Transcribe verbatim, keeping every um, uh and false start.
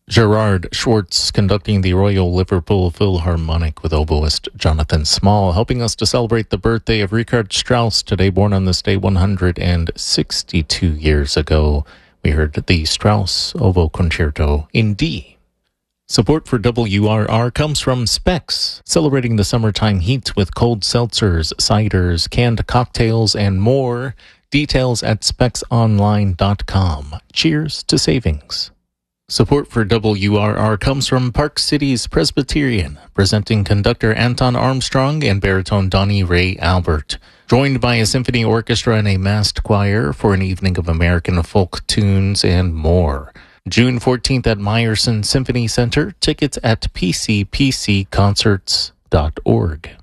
Gerard Schwartz conducting the Royal Liverpool Philharmonic with oboist Jonathan Small, helping us to celebrate the birthday of Richard Strauss, today born on this day one hundred sixty-two years ago. We heard the Strauss Oboe Concerto in D. Support for W R R comes from Specs, celebrating the summertime heat with cold seltzers, ciders, canned cocktails, and more. Details at specs online dot com. Cheers to savings. Support for W R R comes from Park Cities Presbyterian, presenting conductor Anton Armstrong and baritone Donnie Ray Albert, joined by a symphony orchestra and a massed choir for an evening of American folk tunes and more. June fourteenth at Meyerson Symphony Center. Tickets at p c p c concerts dot org.